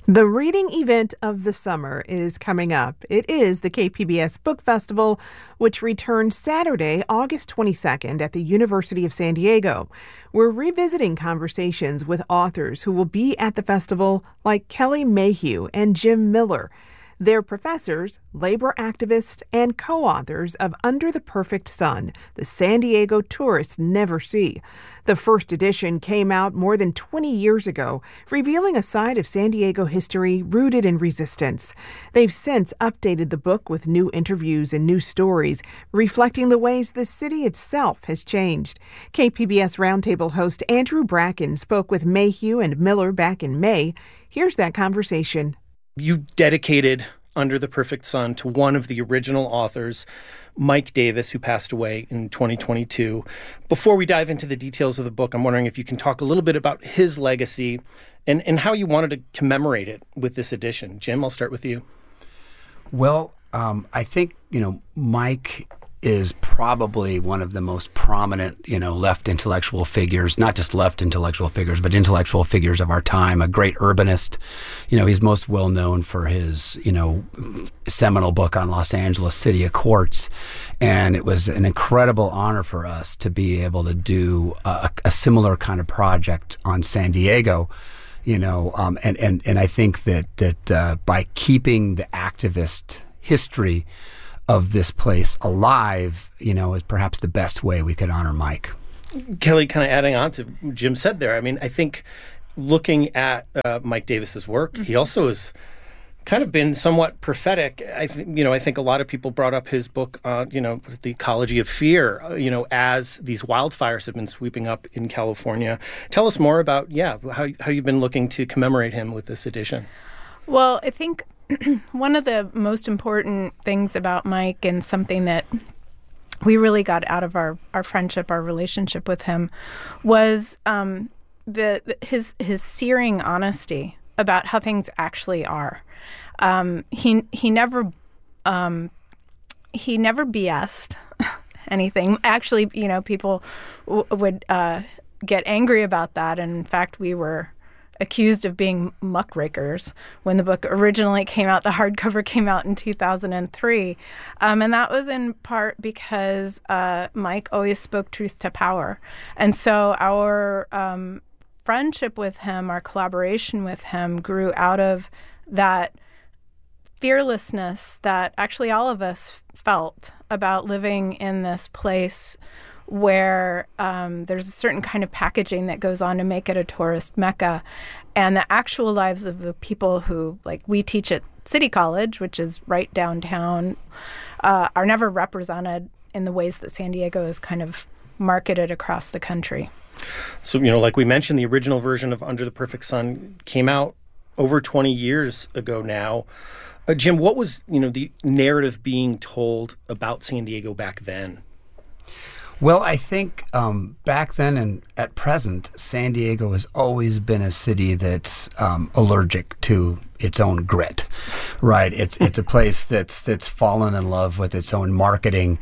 The reading event of the summer is coming up. It is the KPBS Book Festival, which returns Saturday, August 22nd at the University of San Diego. We're revisiting conversations with authors who will be at the festival, like Kelly Mayhew and Jim Miller. They're professors, labor activists, and co-authors of Under the Perfect Sun, The San Diego Tourists Never See. The first edition came out more than 20 years ago, revealing a side of San Diego history rooted in resistance. They've since updated the book with new interviews and new stories, reflecting the ways the city itself has changed. KPBS Roundtable host Andrew Bracken spoke with Mayhew and Miller back in May. Here's that conversation. You dedicated Under the Perfect Sun to one of the original authors, Mike Davis, who passed away in 2022. Before we dive into the details of the book, I'm wondering if you can talk a little bit about his legacy and how you wanted to commemorate it with this edition. Jim, I'll start with you. Well, I think, Mike is probably one of the most prominent, left intellectual figures, not just left intellectual figures, but intellectual figures of our time, a great urbanist. He's most well known for his, seminal book on Los Angeles City of Quartz. And it was an incredible honor for us to be able to do a similar kind of project on San Diego. And I think that by keeping the activist history of this place alive, is perhaps the best way we could honor Mike. Kelly, kind of adding on to what Jim said there, I think looking at Mike Davis's work, he also has kind of been somewhat prophetic. I think a lot of people brought up his book, The Ecology of Fear, as these wildfires have been sweeping up in California. Tell us more about, how you've been looking to commemorate him with this edition. Well, I think one of the most important things about Mike, and something that we really got out of our friendship, our relationship with him, was his searing honesty about how things actually are. He never BS'd anything. Actually, people would get angry about that. And in fact, we were accused of being muckrakers when the book originally came out. The hardcover came out in 2003. And that was in part because Mike always spoke truth to power. And so our friendship with him, our collaboration with him, grew out of that fearlessness that actually all of us felt about living in this place where there's a certain kind of packaging that goes on to make it a tourist mecca. And the actual lives of the people who, we teach at City College, which is right downtown, are never represented in the ways that San Diego is kind of marketed across the country. So, like we mentioned, the original version of Under the Perfect Sun came out over 20 years ago now. Jim, what was, the narrative being told about San Diego back then? Well, I think back then and at present, San Diego has always been a city that's allergic to its own grit, right? It's a place that's fallen in love with its own marketing,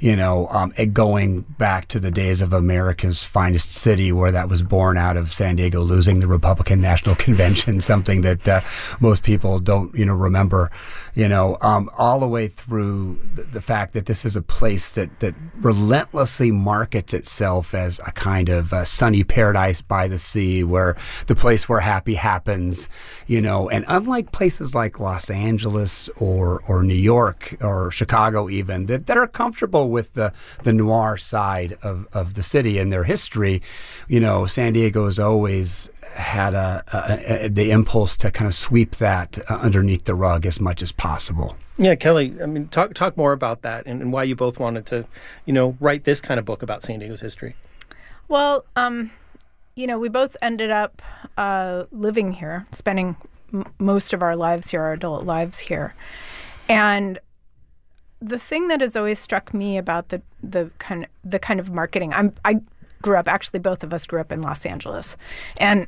going back to the days of America's Finest City, where that was born out of San Diego losing the Republican National Convention, something that most people don't, remember, all the way through the fact that this is a place that relentlessly markets itself as a kind of sunny paradise by the sea, where the place where happy happens, and unlike places like Los Angeles or New York or Chicago even, that are comfortable with the noir side of the city and their history, San Diego has always had the impulse to kind of sweep that underneath the rug as much as possible. Yeah, Kelly, talk more about that and why you both wanted to, write this kind of book about San Diego's history. Well, we both ended up living here, spending most of our lives here, our adult lives here. And the thing that has always struck me about the kind of marketing, I grew up, actually both of us grew up in Los Angeles. And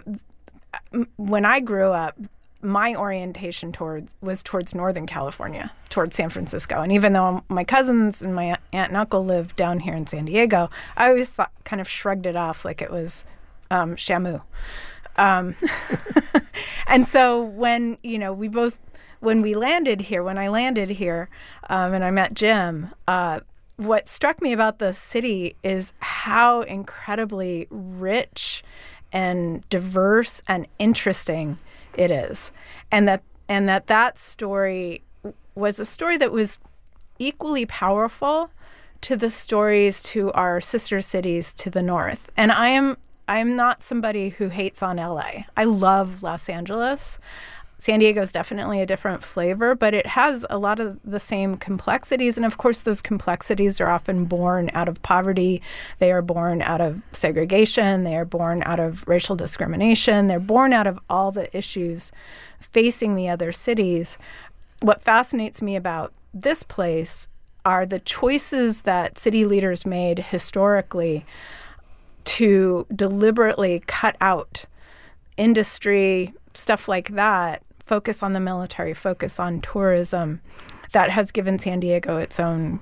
when I grew up, my orientation was towards Northern California, towards San Francisco. And even though my cousins and my aunt and uncle lived down here in San Diego, I always kind of shrugged it off like it was Shamu. And so when I landed here, and I met Jim, what struck me about the city is how incredibly rich and diverse and interesting it is, and that story was a story that was equally powerful to the stories to our sister cities to the north. And I'm not somebody who hates on LA. I love Los Angeles. San Diego is definitely a different flavor, but it has a lot of the same complexities. And of course, those complexities are often born out of poverty. They are born out of segregation. They are born out of racial discrimination. They're born out of all the issues facing the other cities. What fascinates me about this place are the choices that city leaders made historically to deliberately cut out industry, stuff like that, focus on the military, focus on tourism, that has given San Diego its own,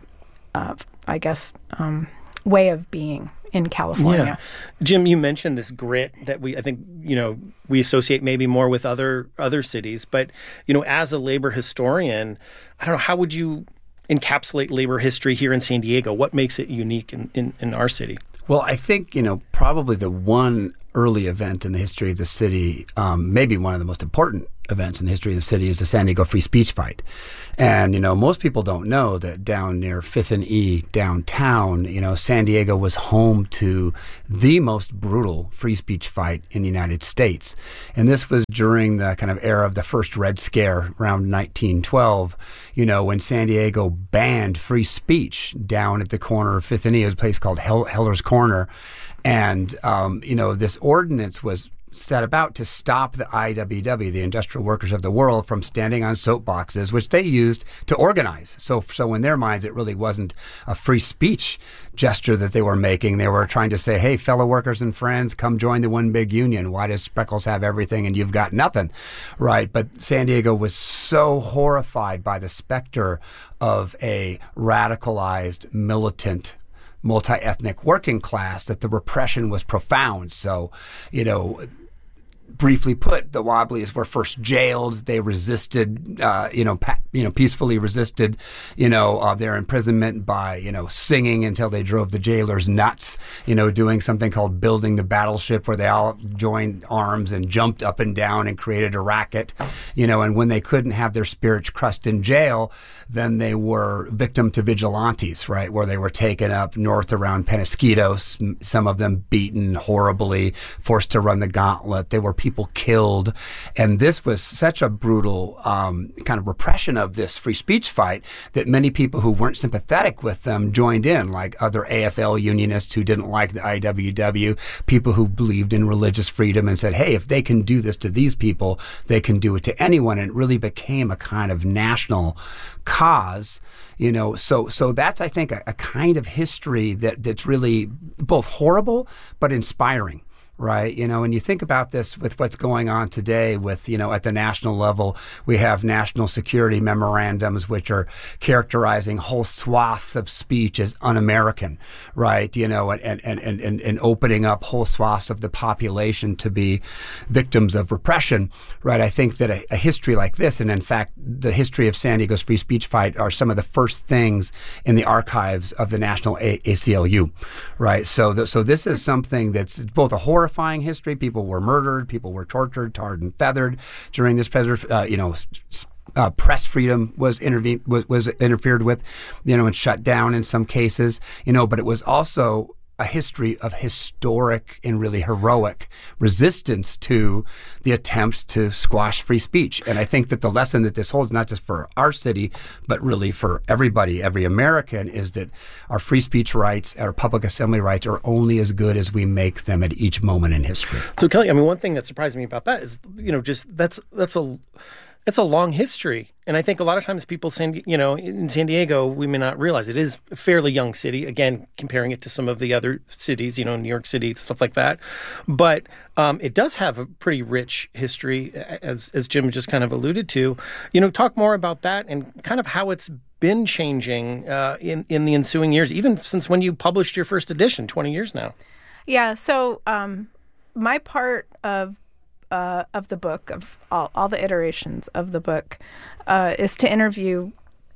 way of being in California. Yeah. Jim, you mentioned this grit that I think we associate maybe more with other cities, but as a labor historian, I don't know, how would you encapsulate labor history here in San Diego? What makes it unique in our city? Well, I think, probably the one early event in the history of the city, maybe one of the most important events in the history of the city, is the San Diego Free Speech Fight. And, most people don't know that down near 5th and E downtown, San Diego was home to the most brutal free speech fight in the United States. And this was during the kind of era of the first Red Scare around 1912, when San Diego banned free speech down at the corner of 5th and E. It was a place called Heller's Corner. And, this ordinance was set about to stop the IWW, the Industrial Workers of the World, from standing on soapboxes, which they used to organize. So in their minds, it really wasn't a free speech gesture that they were making. They were trying to say, hey, fellow workers and friends, come join the one big union. Why does Spreckles have everything and you've got nothing? Right? But San Diego was so horrified by the specter of a radicalized, militant, multi-ethnic working class that the repression was profound. So, briefly put, the Wobblies were first jailed. They resisted, peacefully resisted, their imprisonment by, singing until they drove the jailers nuts, doing something called building the battleship, where they all joined arms and jumped up and down and created a racket, and when they couldn't have their spirits crushed in jail, then they were victim to vigilantes, right, where they were taken up north around Penasquitos, some of them beaten horribly, forced to run the gauntlet. They were people killed. And this was such a brutal kind of repression of this free speech fight that many people who weren't sympathetic with them joined in, like other AFL unionists who didn't like the IWW, people who believed in religious freedom and said, hey, if they can do this to these people, they can do it to anyone. And it really became a kind of national cause, so that's, I think, a kind of history that's really both horrible but inspiring. Right. And you think about this with what's going on today with, at the national level, we have national security memorandums, which are characterizing whole swaths of speech as un-American. Right. And opening up whole swaths of the population to be victims of repression. Right. I think that a history like this, and in fact, the history of San Diego's free speech fight, are some of the first things in the archives of the National ACLU. Right. So this is something that's both a horrifying history. People were murdered, people were tortured, tarred and feathered during this press freedom was interfered with, and shut down in some cases, but it was also a history of historic and really heroic resistance to the attempts to squash free speech. And I think that the lesson that this holds, not just for our city, but really for everybody, every American, is that our free speech rights, our public assembly rights, are only as good as we make them at each moment in history. So, Kelly, one thing that surprised me about that is, it's a long history. And I think a lot of times people, in San Diego, we may not realize it is a fairly young city, again, comparing it to some of the other cities, New York City, stuff like that. But it does have a pretty rich history, as Jim just kind of alluded to. Talk more about that and kind of how it's been changing in the ensuing years, even since when you published your first edition 20 years now. Yeah, so my part of of the book, of all the iterations of the book, is to interview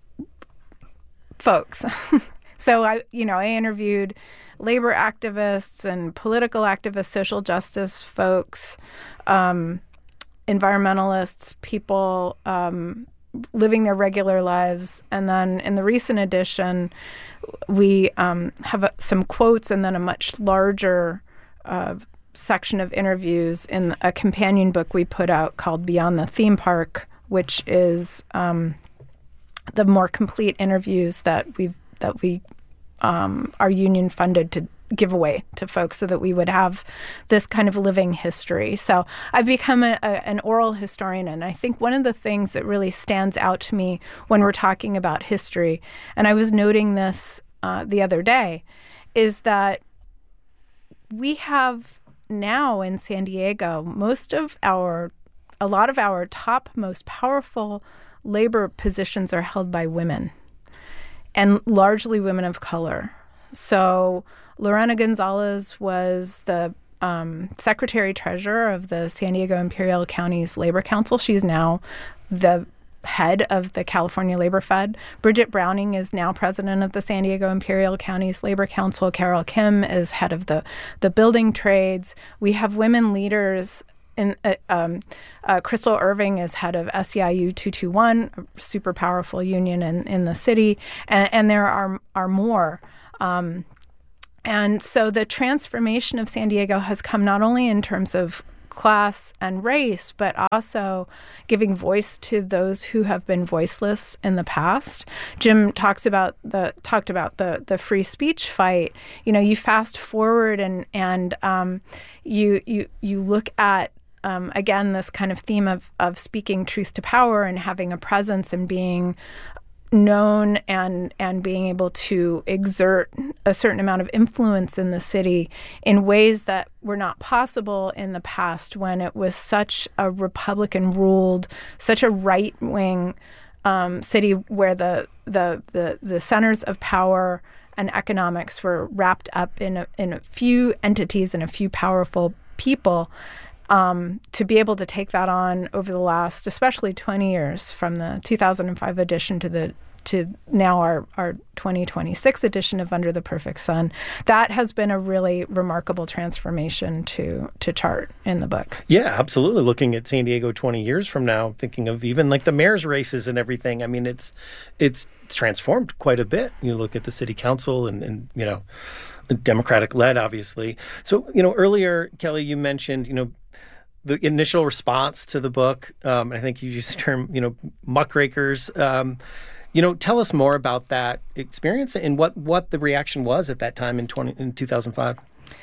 folks. So I interviewed labor activists and political activists, social justice folks, environmentalists, people living their regular lives. And then in the recent edition, we have some quotes and then a much larger section of interviews in a companion book we put out called Beyond the Theme Park, which is the more complete interviews that we our union funded to give away to folks so that we would have this kind of living history. So I've become an oral historian, and I think one of the things that really stands out to me when we're talking about history, and I was noting this the other day, is that we have now in San Diego a lot of our top, most powerful labor positions are held by women, and largely women of color. So Lorena Gonzalez was the secretary-treasurer of the San Diego Imperial County's Labor Council. She's now the head of the California Labor Fed. Bridget Browning is now president of the San Diego Imperial County's Labor Council. Carol Kim is head of the building trades. We have women leaders. Crystal Irving is head of SEIU 221, a super powerful union in the city, and there are more. And so the transformation of San Diego has come not only in terms of class and race, but also giving voice to those who have been voiceless in the past. Jim talked about the free speech fight. You fast forward and you look at again this kind of theme of speaking truth to power and having a presence and being known and being able to exert a certain amount of influence in the city in ways that were not possible in the past when it was such a Republican-ruled, such a right-wing city where the centers of power and economics were wrapped up in a few entities and a few powerful people. To be able to take that on over the last, especially 20 years, from the 2005 edition to now our 2026 edition of Under the Perfect Sun, that has been a really remarkable transformation to chart in the book. Yeah, absolutely. Looking at San Diego 20 years from now, thinking of even like the mayor's races and everything. I mean, it's transformed quite a bit. You look at the city council and Democratic led, obviously. So, earlier, Kelly, you mentioned, the initial response to the book. I think you used the term, muckrakers. Tell us more about that experience and what the reaction was at that time in 2005.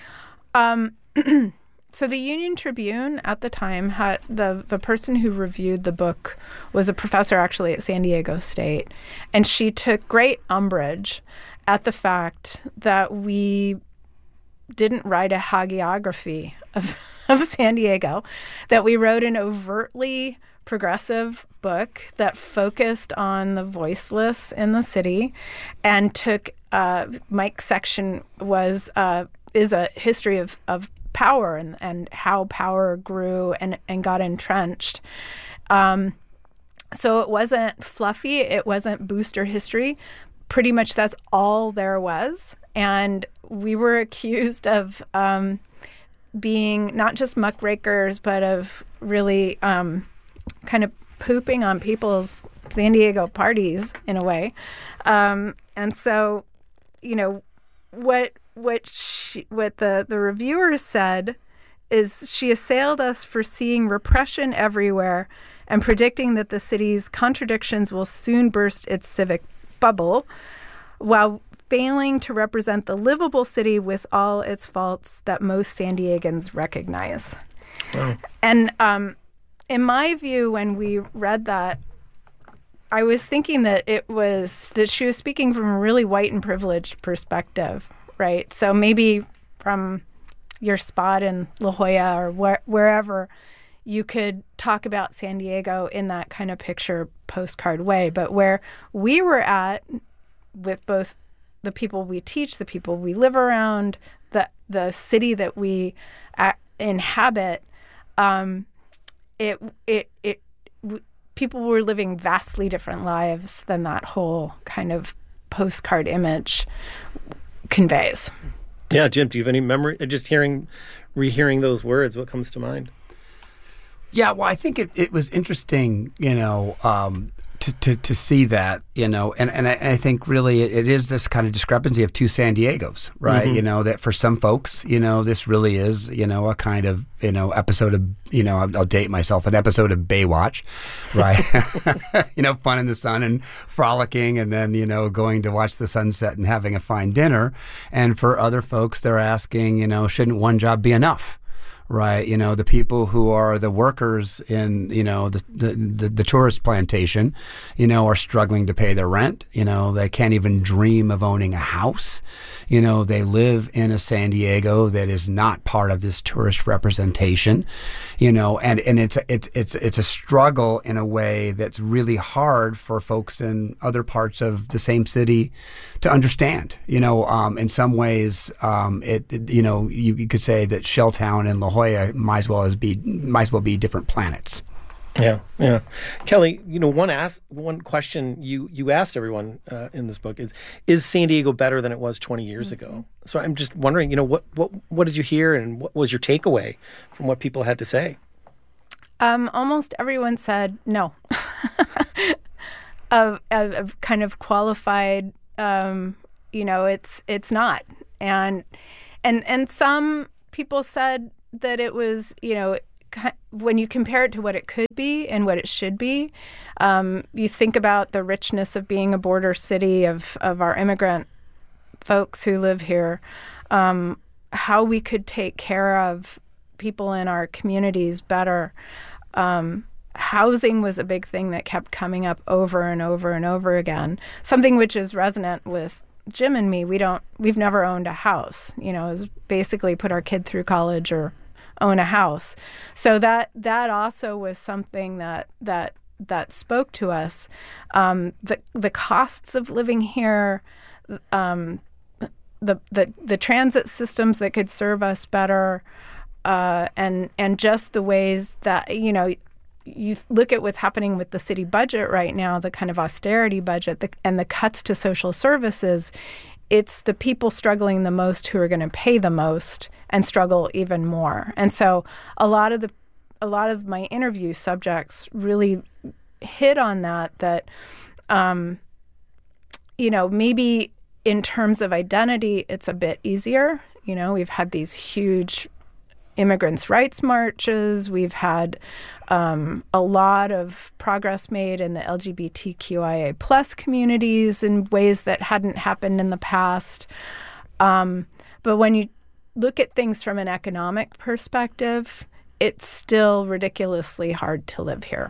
So the Union Tribune at the time had the person who reviewed the book was a professor actually at San Diego State, and she took great umbrage at the fact that we didn't write a hagiography of San Diego, that we wrote an overtly progressive book that focused on the voiceless in the city and took Mike's section is a history of power and how power grew and got entrenched. So it wasn't fluffy, it wasn't booster history. Pretty much that's all there was. And we were accused of being not just muckrakers, but of really kind of pooping on people's San Diego parties in a way. And so, what the reviewer said is she assailed us for seeing repression everywhere and predicting that the city's contradictions will soon burst its civic bubble, while failing to represent the livable city with all its faults that most San Diegans recognize. Wow. And in my view, when we read that, I was thinking that she was speaking from a really white and privileged perspective, right? So maybe from your spot in La Jolla or wherever, you could talk about San Diego in that kind of picture postcard way. But where we were at with both the people we teach, the people we live around, the city that we inhabit, people were living vastly different lives than that whole kind of postcard image conveys. Yeah, Jim, do you have any memory? Just rehearing those words, what comes to mind? Yeah, well, I think it was interesting, to see that, and I think really it is this kind of discrepancy of two San Diegos, right? Mm-hmm. That for some folks, this really is, a kind of, episode of, I'll date myself, an episode of Baywatch, right? Fun in the sun and frolicking and then, going to watch the sunset and having a fine dinner. And for other folks, they're asking, shouldn't one job be enough? Right, the people who are the workers in, the tourist plantation, are struggling to pay their rent. They can't even dream of owning a house. They live in a San Diego that is not part of this tourist representation. And it's a struggle in a way that's really hard for folks in other parts of the same city to understand. In some ways, you could say that Shelltown and La Jolla might as well be different planets. Yeah. Kelly, one question you asked everyone in this book is San Diego better than it was 20 years ago? So I'm just wondering, what did you hear and what was your takeaway from what people had to say? Almost everyone said no. Of kind of qualified, it's not. And some people said that it was, when you compare it to what it could be and what it should be, you think about the richness of being a border city of our immigrant folks who live here, how we could take care of people in our communities better. Housing was a big thing that kept coming up over and over and over again, something which is resonant with Jim and me. We've never owned a house, is basically put our kid through college or own a house. So that also was something that spoke to us. The costs of living here, the transit systems that could serve us better, and just the ways that you look at what's happening with the city budget right now, the kind of austerity budget, and the cuts to social services. It's the people struggling the most who are going to pay the most and struggle even more. And so a lot of my interview subjects really hit on that maybe in terms of identity, it's a bit easier. We've had these huge immigrants' rights marches. We've had a lot of progress made in the LGBTQIA plus communities in ways that hadn't happened in the past. But when you look at things from an economic perspective, it's still ridiculously hard to live here.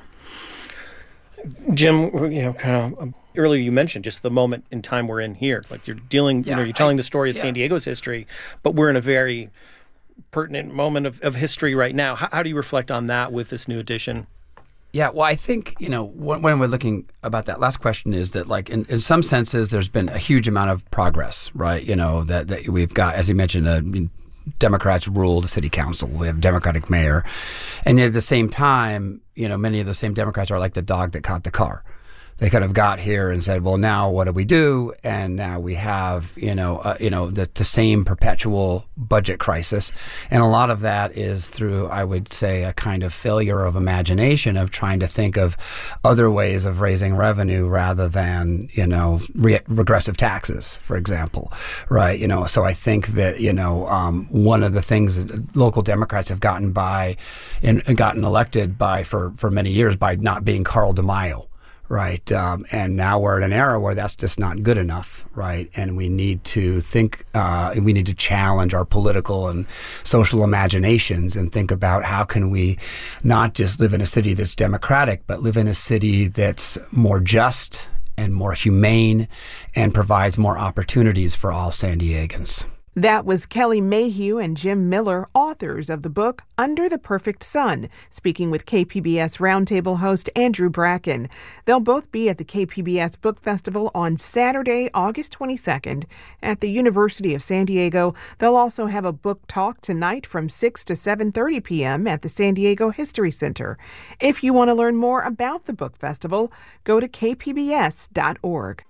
Jim, kind of earlier you mentioned just the moment in time we're in here. Like you're dealing, you're telling the story of San Diego's history, but we're in a very pertinent moment of history right now. How do you reflect on that with this new edition? Yeah, well, I think, when we're looking about that last question is that, like, in some senses, there's been a huge amount of progress, right? That we've got, as you mentioned, Democrats rule the city council. We have a Democratic mayor. And at the same time, many of the same Democrats are like the dog that caught the car. They kind of got here and said, well, now what do we do? And now we have, the same perpetual budget crisis. And a lot of that is through, I would say, a kind of failure of imagination of trying to think of other ways of raising revenue rather than, regressive taxes, for example, right? So I think that, one of the things that local Democrats have gotten elected by for many years by not being Carl DeMaio. Right. And now we're in an era where that's just not good enough. Right. And we need to think, we need to challenge our political and social imaginations and think about how can we not just live in a city that's democratic, but live in a city that's more just and more humane and provides more opportunities for all San Diegans. That was Kelly Mayhew and Jim Miller, authors of the book Under the Perfect Sun, speaking with KPBS Roundtable host Andrew Bracken. They'll both be at the KPBS Book Festival on Saturday, August 22nd at the University of San Diego. They'll also have a book talk tonight from 6 to 7:30 p.m. at the San Diego History Center. If you want to learn more about the book festival, go to kpbs.org.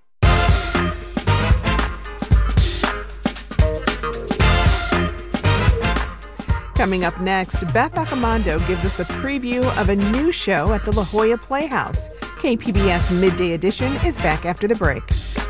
Coming up next, Beth Accomando gives us a preview of a new show at the La Jolla Playhouse. KPBS Midday Edition is back after the break.